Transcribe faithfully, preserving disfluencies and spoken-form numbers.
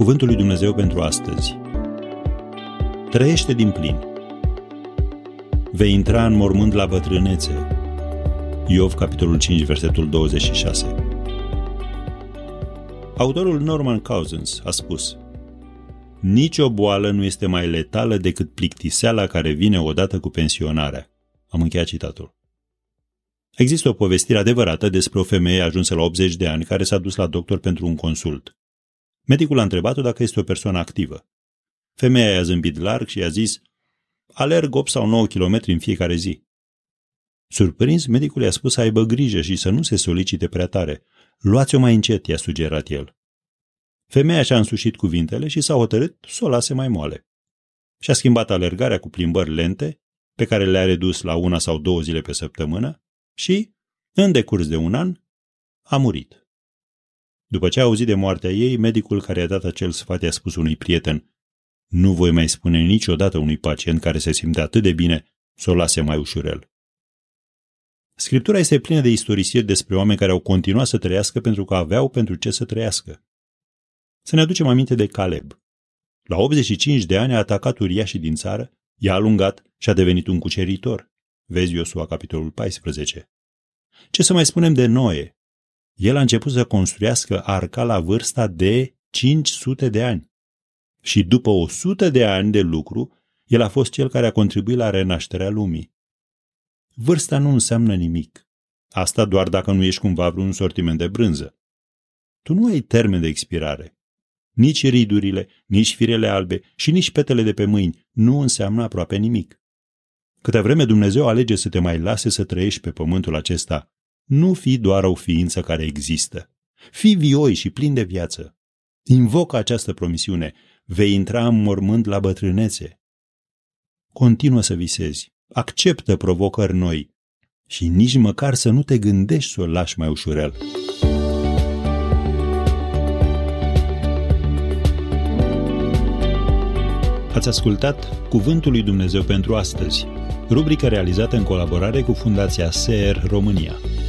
Cuvântul lui Dumnezeu pentru astăzi. Trăiește din plin. Vei intra în mormânt la bătrânețe. Iov, capitolul cinci, versetul douăzeci și șase. Autorul Norman Cousins a spus: nici o boală nu este mai letală decât plictiseala care vine odată cu pensionarea. Am încheiat citatul. Există o povestire adevărată despre o femeie ajunsă la optzeci de ani care s-a dus la doctor pentru un consult. Medicul a întrebat-o dacă este o persoană activă. Femeia i-a zâmbit larg și i-a zis: alerg opt sau nouă kilometri în fiecare zi. Surprins, medicul i-a spus să aibă grijă și să nu se solicite prea tare. Luați-o mai încet, i-a sugerat el. Femeia și-a însușit cuvintele și s-a hotărât să o lase mai moale. Și-a schimbat alergarea cu plimbări lente, pe care le-a redus la una sau două zile pe săptămână și, în decurs de un an, a murit. După ce a auzit de moartea ei, medicul care i-a dat acel sfat i-a spus unui prieten: nu voi mai spune niciodată unui pacient care se simte atât de bine să o lase mai ușurel. Scriptura este plină de istorisiri despre oameni care au continuat să trăiască pentru că aveau pentru ce să trăiască. Să ne aducem aminte de Caleb. La optzeci și cinci de ani a atacat uriașii din țară, i-a alungat și a devenit un cuceritor. Vezi Iosua, capitolul paisprezece. Ce să mai spunem de Noe? El a început să construiască arca la vârsta de cinci sute de ani. Și după o sută de ani de lucru, el a fost cel care a contribuit la renașterea lumii. Vârsta nu înseamnă nimic. Asta doar dacă nu ești cumva vreun sortiment de brânză. Tu nu ai termen de expirare. Nici ridurile, nici firele albe și nici petele de pe mâini nu înseamnă aproape nimic. Câtă vreme Dumnezeu alege să te mai lase să trăiești pe pământul acesta, nu fi doar o ființă care există. Fii vioi și plin de viață. Invocă această promisiune: vei intra în mormânt la bătrânețe. Continuă să visezi, acceptă provocări noi și nici măcar să nu te gândești să o lași mai ușurel. Ați ascultat Cuvântul lui Dumnezeu pentru astăzi, rubrică realizată în colaborare cu Fundația S E R România.